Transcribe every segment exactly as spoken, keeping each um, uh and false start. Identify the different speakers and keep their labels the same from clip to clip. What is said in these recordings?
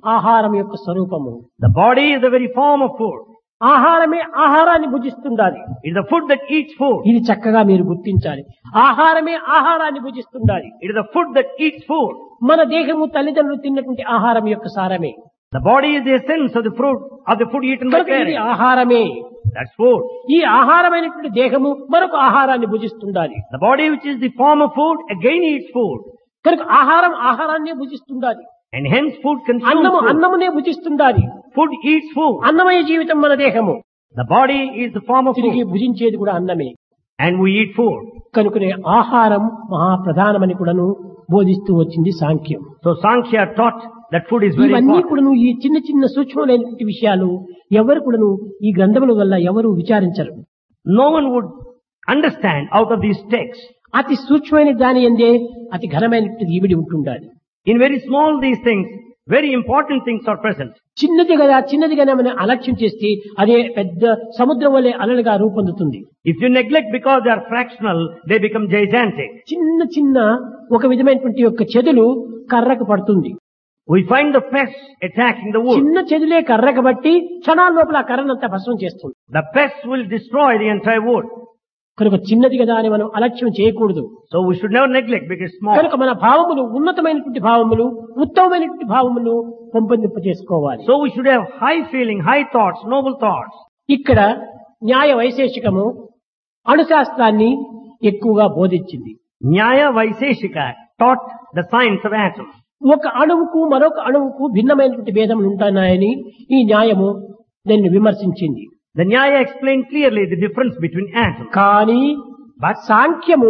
Speaker 1: ఆహారం యొక్క స్వరూపము.
Speaker 2: The body is the very form of food.
Speaker 1: ఆహారమే ఆహారాన్ని భుజిస్తుండాలి.
Speaker 2: It is the food that eats food.
Speaker 1: ఇది చక్కగా మీరు గుర్తించాలి. ఆహారమే ఆహారాన్ని భుజిస్తుండాలి.
Speaker 2: It is the food that eats food.
Speaker 1: మన దేహము తల్లిదండ్రులు తిన్నటువంటి ఆహారం యొక్క సారమే.
Speaker 2: The body is the essence of the fruit of the food eaten by
Speaker 1: కనుక ఇది
Speaker 2: parents.
Speaker 1: ఆహారమే.
Speaker 2: That's food.
Speaker 1: ఈ ఆహారమైనటువంటి దేహము మరొక ఆహారాన్ని భుజిస్తుండాలి.
Speaker 2: The body, which is the form of food, again eats food.
Speaker 1: కనుక ఆహారం ఆహారాన్ని భుజిస్తుండాలి.
Speaker 2: And hence food consumes
Speaker 1: అన్నము
Speaker 2: food.
Speaker 1: అన్నమునే భుజిస్తుండాలి.
Speaker 2: Food eats food.
Speaker 1: అన్నమయ జీవితం మన దేహము.
Speaker 2: The body is the form of
Speaker 1: తిరిగి
Speaker 2: food.
Speaker 1: భుజించేది కూడా అన్నమే.
Speaker 2: And we eat food.
Speaker 1: కనుకనే ఆహారం మహాప్రధానమని కూడాను బోధిస్తూ వచ్చింది సాంఖ్యం.
Speaker 2: So Sankhya taught that food is very
Speaker 1: ఇవన్నీ
Speaker 2: important.
Speaker 1: కూడాను ఈ చిన్న చిన్న సూక్ష్మమైనటువంటి విషయాలు ఎవరు కూడాను ఈ గ్రంథముల వల్ల ఎవరు విచారించరు.
Speaker 2: No one would understand out of these texts.
Speaker 1: అతి సూక్ష్మమైన దాని ఎందే అతి ఘనమైనటువంటి ఈవిడి ఉంటుండాలి.
Speaker 2: In very small these things, very important things are present.
Speaker 1: చిన్నది కదా చిన్నది కదా మనం అలక్ష్యం చేస్తే అదే పెద్ద సముద్రం వలె అలలుగా రూపొందుతుంది.
Speaker 2: If you neglect because they are fractional, they become gigantic.
Speaker 1: చిన్న చిన్న ఒక విధమైనటువంటి యొక్క చెదులు కర్రకు పడుతుంది.
Speaker 2: We find the pests attacking the wood.
Speaker 1: చిన్న చెదులే కర్రకు బట్టి క్షణాల లోపల ఆ కర్రనంతా భస్మం చేస్తుంది.
Speaker 2: The pests will destroy the entire wood.
Speaker 1: కనుక చిన్నది కదా అని మనం అలక్ష్యం చేయకూడదు.
Speaker 2: So we should never neglect because small.
Speaker 1: కనుక మన భావములు ఉన్నతమైనటువంటి భావములు ఉత్తమమైనటువంటి భావములు పెంపొందింప చేసుకోవాలి.
Speaker 2: So we should have high feeling, high thoughts, noble thoughts.
Speaker 1: ఇక్కడ న్యాయ వైశేషికము అణుశాస్త్రాన్ని ఎక్కువగా బోధించింది.
Speaker 2: Nyaya Vaiseshika taught the science of atoms.
Speaker 1: ఒక అణువుకు మరొక అణువుకు భిన్నమైనటువంటి భేదములు ఉంటున్నాయని ఈ న్యాయము దాన్ని విమర్శించింది.
Speaker 2: The Nyaya explained clearly the difference between atoms.
Speaker 1: కానీ సాంఖ్యము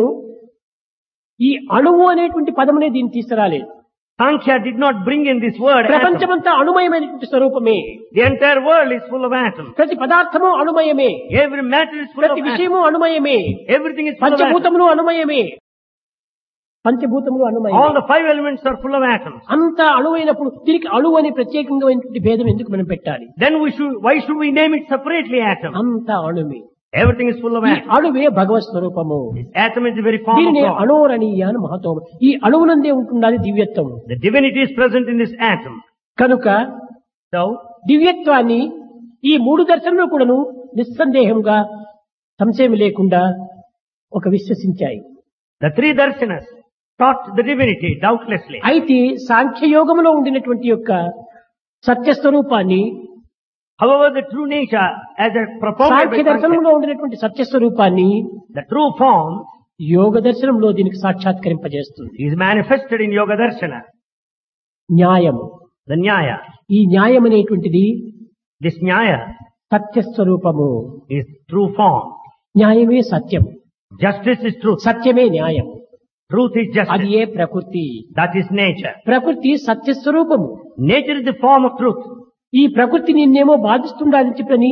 Speaker 1: ఈ అణువు అనేటువంటి పదమునే దీన్ని తీసుకురాలేదు.
Speaker 2: Sankhya did not bring in this word atom.
Speaker 1: ప్రపంచమంతా అణుమయమైనటువంటి స్వరూపమే.
Speaker 2: The entire world is full of atoms.
Speaker 1: ప్రతి పదార్థము అణుమయమే.
Speaker 2: Every matter is full
Speaker 1: ప్రతి
Speaker 2: of atoms.
Speaker 1: విషయము అణుమయమే.
Speaker 2: Everything is full of atoms.
Speaker 1: పంచభూతములు అణుమయమే. పంచభూతములు
Speaker 2: All
Speaker 1: అణుమయమే.
Speaker 2: the five elements are full of atoms.
Speaker 1: అంతా అణువైనప్పుడు తిరిగి అణువు అని ప్రత్యేకంగా భేదం ఎందుకు మనం పెట్టాలి?
Speaker 2: Then we should, why should we name it separately atom?
Speaker 1: అంతా అణువే.
Speaker 2: Everything is full of
Speaker 1: ఈ
Speaker 2: atoms.
Speaker 1: అణువే భగవత్ స్వరూపము.
Speaker 2: This atom is the very form of
Speaker 1: దీనిని
Speaker 2: God.
Speaker 1: అణోరణీయ అని మహత్వం. ఈ అణువునందే ఉంటుండాలి దివ్యత్వం.
Speaker 2: The divinity is present in this atom.
Speaker 1: కనుక
Speaker 2: So,
Speaker 1: దివ్యత్వాన్ని ఈ మూడు దర్శనలు కూడాను నిస్సందేహంగా సంశయం లేకుండా ఒక విశ్వసించాయి.
Speaker 2: the three darshanas taught the divinity doubtlessly.
Speaker 1: అయితే సాంఖ్యయోగంలో ఉండినటువంటి యొక్క సత్యస్వరూపాన్ని
Speaker 2: However, the true nature as a propounded
Speaker 1: Sankhya
Speaker 2: by Sankhya,
Speaker 1: దర్శనంలో ఉండినటువంటి సత్యస్వరూపాన్ని
Speaker 2: the true form
Speaker 1: యోగ దర్శనంలో దీనికి సాక్షాత్కరింపజేస్తుంది.
Speaker 2: is manifested in Yoga Darshana,
Speaker 1: న్యాయము.
Speaker 2: the Nyaya.
Speaker 1: ఈ న్యాయం అనేటువంటిది
Speaker 2: This Nyaya
Speaker 1: సత్యస్వరూపము.
Speaker 2: is true form.
Speaker 1: న్యాయమే సత్యం.
Speaker 2: Justice is truth.
Speaker 1: సత్యమే న్యాయం.
Speaker 2: Truth is
Speaker 1: అది
Speaker 2: justice.
Speaker 1: ఏ ప్రకృతి.
Speaker 2: That is nature.
Speaker 1: ప్రకృతి సత్యస్వరూపము.
Speaker 2: Nature is the form of truth.
Speaker 1: ఈ ప్రకృతి నిన్నేమో బాధిస్తుండాలని చెప్పని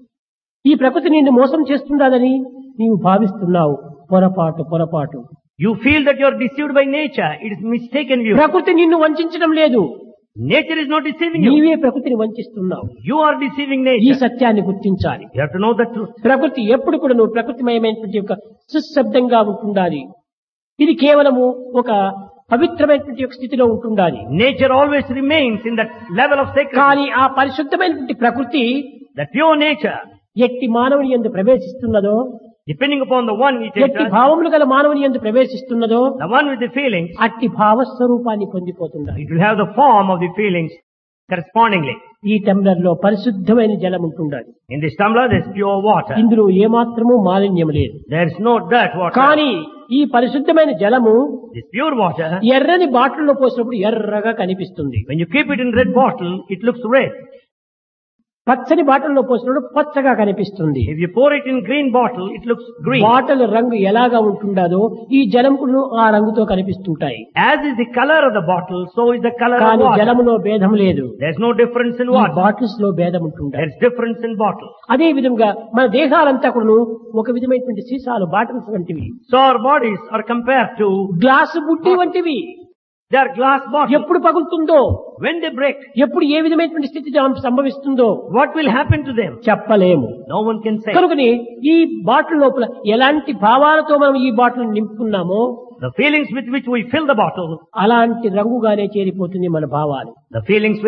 Speaker 1: ఈ ప్రకృతి నిన్ను మోసం చేస్తుండాలని నీవు భావిస్తున్నావు. పొరపాటు పొరపాటు.
Speaker 2: You feel that you are deceived by nature. It is mistaken view.
Speaker 1: ప్రకృతి నిన్ను వంచడం లేదు.
Speaker 2: Nature is not deceiving you.
Speaker 1: నీవే ప్రకృతిని వంచిస్తున్నావు.
Speaker 2: You are deceiving
Speaker 1: ఈ
Speaker 2: nature.
Speaker 1: సత్యాన్ని గుర్తించాలి.
Speaker 2: You have to know the truth.
Speaker 1: ప్రకృతి ఎప్పుడు కూడా నువ్వు ప్రకృతిమయమైనటువంటి యొక్క సుశబ్దంగా ఉంటుండాలి. ఇది కేవలము ఒక పవిత్రమైనటువంటి యొక్క స్థితిలో ఉంటుండాలి.
Speaker 2: Nature always remains in that level of sacredness.
Speaker 1: కానీ ఆ పరిశుద్ధమైనటువంటి ప్రకృతి
Speaker 2: The pure nature,
Speaker 1: ఎట్టి మానవుని యందు ప్రవేశిస్తున్నదో,
Speaker 2: depending upon the one it
Speaker 1: ఎట్టి
Speaker 2: enters,
Speaker 1: భావములు గల మానవుని యందు ప్రవేశిస్తున్నదో
Speaker 2: the one with the feelings,
Speaker 1: అట్టి భావస్వరూపాన్ని పొందిపోతున్నారు.
Speaker 2: it will have the form of the feelings correspondingly.
Speaker 1: ఈ టంబ్లర్ లో పరిశుద్ధమైన జలం ఉంటుండాలి.
Speaker 2: In this tumbler there is pure water.
Speaker 1: ఇందులో ఏమాత్రము మాలిన్యం లేదు.
Speaker 2: There is no dirt water.
Speaker 1: కానీ ఈ పరిశుద్ధమైన జలము
Speaker 2: This pure water,
Speaker 1: ఎర్రని బాటిల్లో పోసినప్పుడు ఎర్రగా కనిపిస్తుంది.
Speaker 2: when you keep it in red bottle, it looks red.
Speaker 1: పచ్చని బాటిల్లో పోసినప్పుడు పచ్చగా కనిపిస్తుంది.
Speaker 2: If you pour it in green bottle, it looks green.
Speaker 1: Bottle రంగు ఎలాగా ఉంటుండదో ఈ జలమును ఆ రంగుతో కనిపిస్తుంటాయి.
Speaker 2: As is the color of the bottle, so is the color of
Speaker 1: కానీ
Speaker 2: water.
Speaker 1: జలములో భేదం లేదు.
Speaker 2: There is no difference in
Speaker 1: ఈ
Speaker 2: water.
Speaker 1: బాటిల్స్ లో భేదం ఉంటుంటాయి.
Speaker 2: There is difference in bottles.
Speaker 1: అదే విధంగా మన దేహాలంతా కూడాను ఒక విధమైనటువంటి సీసాలు బాటిల్స్ వంటివి.
Speaker 2: So our bodies are compared to,
Speaker 1: glass బుడ్డి వంటివి.
Speaker 2: they are glass bottles.
Speaker 1: ఎప్పుడు పగులుతుందో,
Speaker 2: When they break,
Speaker 1: ఎప్పుడు ఏ విధమైనటువంటి స్థితి సంభవిస్తుందో
Speaker 2: what will happen to them?
Speaker 1: చెప్పలేము.
Speaker 2: No one can say.
Speaker 1: కనుకని ఈ బాటిల్ లోపల ఎలాంటి భావాలతో మనం ఈ bottle నింపుకున్నామో
Speaker 2: The feelings with which we fill the bottle,
Speaker 1: అలాంటి రంగుగానే చేరిపోతుంది మన భావాలు.
Speaker 2: the feelings